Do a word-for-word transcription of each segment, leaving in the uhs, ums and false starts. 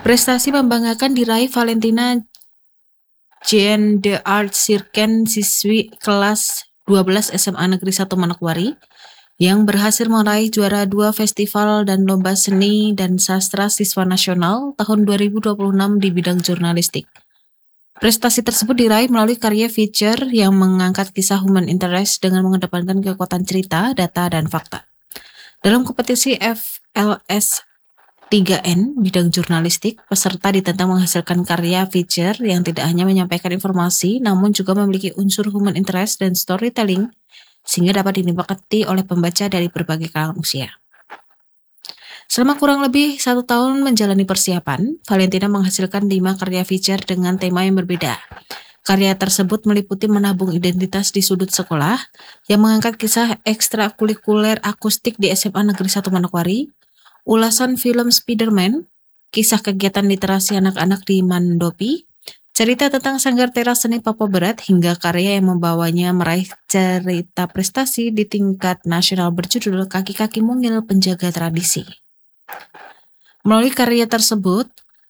Prestasi membanggakan diraih Valentina Jean de Art Sirken, siswi kelas dua belas S M A Negeri satu Manokwari, yang berhasil meraih juara dua Festival dan Lomba Seni dan Sastra Siswa Nasional tahun dua ribu dua puluh enam di bidang jurnalistik. Prestasi tersebut diraih melalui karya feature yang mengangkat kisah human interest dengan mengedepankan kekuatan cerita, data, dan fakta. Dalam kompetisi F L S tiga N bidang jurnalistik, peserta ditantang menghasilkan karya feature yang tidak hanya menyampaikan informasi, namun juga memiliki unsur human interest dan storytelling, sehingga dapat dinikmati oleh pembaca dari berbagai kalangan usia. Selama kurang lebih satu tahun menjalani persiapan, Valentina menghasilkan lima karya feature dengan tema yang berbeda. Karya tersebut meliputi menabung identitas di sudut sekolah, yang mengangkat kisah ekstrakurikuler akustik di S M A Negeri satu Manokwari, ulasan film Spider-Man, kisah kegiatan literasi anak-anak di Mandopi, cerita tentang Sanggar Teras Seni Papua Barat, hingga karya yang membawanya meraih cerita prestasi di tingkat nasional berjudul Kaki-Kaki Mungil Penjaga Tradisi. Melalui karya tersebut,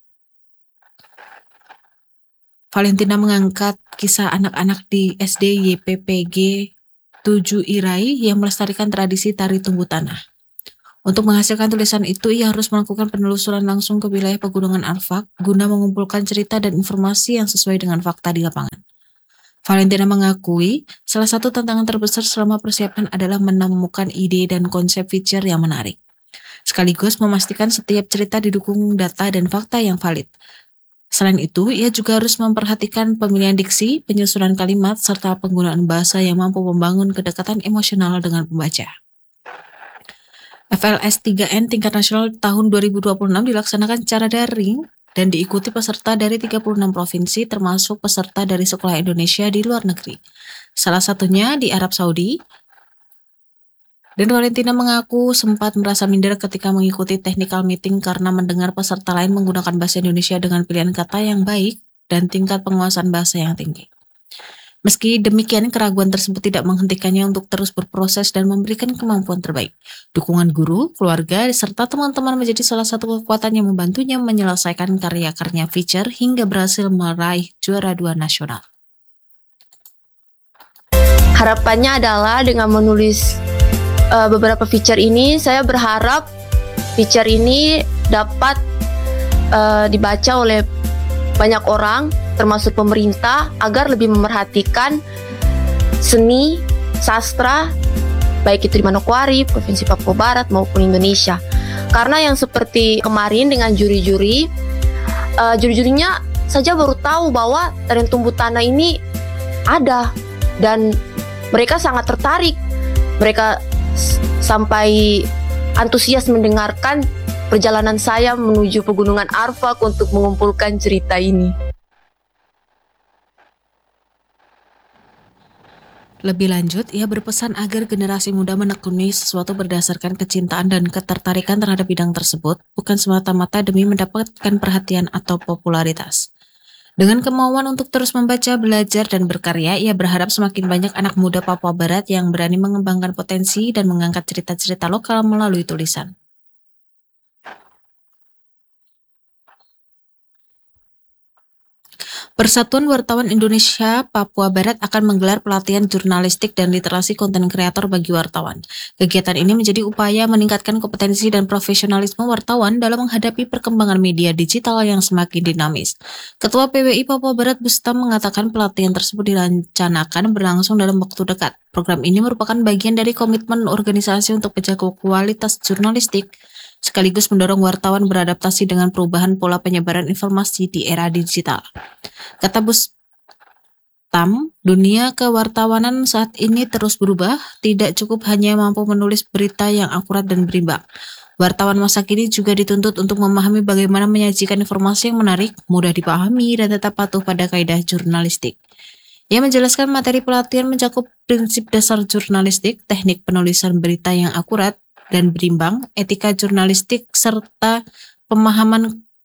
Valentina mengangkat kisah anak-anak di S D Y P P G tujuh Irai yang melestarikan tradisi tari tunggu tanah. Untuk menghasilkan tulisan itu, ia harus melakukan penelusuran langsung ke wilayah Pegunungan Arfak guna mengumpulkan cerita dan informasi yang sesuai dengan fakta di lapangan. Valentina mengakui salah satu tantangan terbesar selama persiapan adalah menemukan ide dan konsep feature yang menarik, sekaligus memastikan setiap cerita didukung data dan fakta yang valid. Selain itu, ia juga harus memperhatikan pemilihan diksi, penyusunan kalimat, serta penggunaan bahasa yang mampu membangun kedekatan emosional dengan pembaca. F L S tiga N tingkat nasional tahun dua ribu dua puluh enam dilaksanakan secara daring dan diikuti peserta dari tiga puluh enam provinsi, termasuk peserta dari sekolah Indonesia di luar negeri, salah satunya di Arab Saudi. Dan Valentina mengaku sempat merasa minder ketika mengikuti technical meeting karena mendengar peserta lain menggunakan bahasa Indonesia dengan pilihan kata yang baik dan tingkat penguasaan bahasa yang tinggi. Meski demikian, keraguan tersebut tidak menghentikannya untuk terus berproses dan memberikan kemampuan terbaik. Dukungan guru, keluarga, serta teman-teman menjadi salah satu kekuatan yang membantunya menyelesaikan karya-karya feature hingga berhasil meraih juara dua nasional. Harapannya adalah dengan menulis uh, beberapa feature ini, saya berharap feature ini dapat uh, dibaca oleh banyak orang, termasuk pemerintah, agar lebih memerhatikan seni, sastra, baik itu di Manokwari, Provinsi Papua Barat maupun Indonesia. Karena yang seperti kemarin dengan juri-juri, uh, juri-jurinya saja baru tahu bahwa tarian tumbuh tanah ini ada, dan mereka sangat tertarik. Mereka s- sampai antusias mendengarkan perjalanan saya menuju Pegunungan Arfak untuk mengumpulkan cerita ini. Lebih lanjut, ia berpesan agar generasi muda menekuni sesuatu berdasarkan kecintaan dan ketertarikan terhadap bidang tersebut, bukan semata-mata demi mendapatkan perhatian atau popularitas. Dengan kemauan untuk terus membaca, belajar, dan berkarya, ia berharap semakin banyak anak muda Papua Barat yang berani mengembangkan potensi dan mengangkat cerita-cerita lokal melalui tulisan. Persatuan Wartawan Indonesia Papua Barat akan menggelar pelatihan jurnalistik dan literasi konten kreator bagi wartawan. Kegiatan ini menjadi upaya meningkatkan kompetensi dan profesionalisme wartawan dalam menghadapi perkembangan media digital yang semakin dinamis. Ketua P W I Papua Barat Bustam mengatakan pelatihan tersebut direncanakan berlangsung dalam waktu dekat. Program ini merupakan bagian dari komitmen organisasi untuk menjaga kualitas jurnalistik, sekaligus mendorong wartawan beradaptasi dengan perubahan pola penyebaran informasi di era digital. Kata Bustam, dunia kewartawanan saat ini terus berubah, tidak cukup hanya mampu menulis berita yang akurat dan berimbang. Wartawan masa kini juga dituntut untuk memahami bagaimana menyajikan informasi yang menarik, mudah dipahami, dan tetap patuh pada kaidah jurnalistik. Ia menjelaskan materi pelatihan mencakup prinsip dasar jurnalistik, teknik penulisan berita yang akurat dan berimbang, etika jurnalistik, serta pemahaman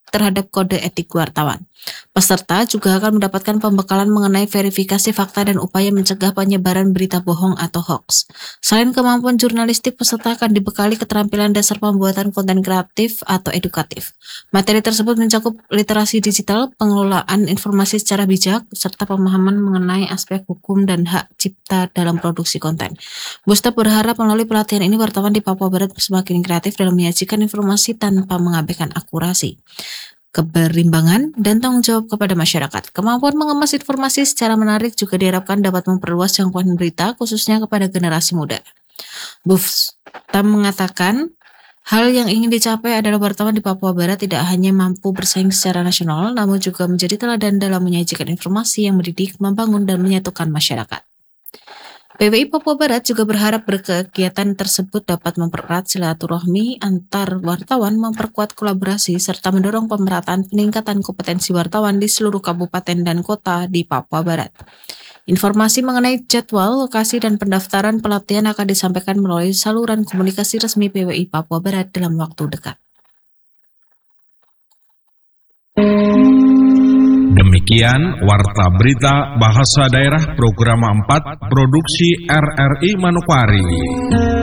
terhadap kode etik wartawan. Peserta juga akan mendapatkan pembekalan mengenai verifikasi fakta dan upaya mencegah penyebaran berita bohong atau hoax. Selain kemampuan jurnalistik, peserta akan dibekali keterampilan dasar pembuatan konten kreatif atau edukatif. Materi tersebut mencakup literasi digital, pengelolaan informasi secara bijak, serta pemahaman mengenai aspek hukum dan hak cipta dalam produksi konten. Bustap berharap melalui pelatihan ini wartawan di Papua Barat semakin kreatif dalam menyajikan informasi tanpa mengabaikan akurasi, keberimbangan, dan tanggung jawab kepada masyarakat. Kemampuan mengemas informasi secara menarik juga diharapkan dapat memperluas jangkauan berita khususnya kepada generasi muda. Bustap mengatakan hal yang ingin dicapai adalah wartawan di Papua Barat tidak hanya mampu bersaing secara nasional, namun juga menjadi teladan dalam menyajikan informasi yang mendidik, membangun, dan menyatukan masyarakat. P W I Papua Barat juga berharap berkegiatan tersebut dapat mempererat silaturahmi antar wartawan, memperkuat kolaborasi, serta mendorong pemerataan peningkatan kompetensi wartawan di seluruh kabupaten dan kota di Papua Barat. Informasi mengenai jadwal, lokasi, dan pendaftaran pelatihan akan disampaikan melalui saluran komunikasi resmi P W I Papua Barat dalam waktu dekat. Demikian Warta Berita Bahasa Daerah Program empat Produksi R R I Manokwari.